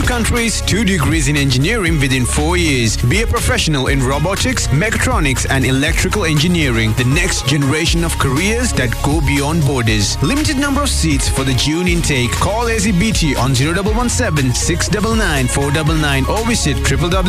countries, 2 degrees in engineering within 4 years. Be a professional in robotics, mechatronics and electrical engineering. The next generation of careers that go beyond borders. Limited number of seats for the June intake. Call AZBT on 0117 699 499 or visit www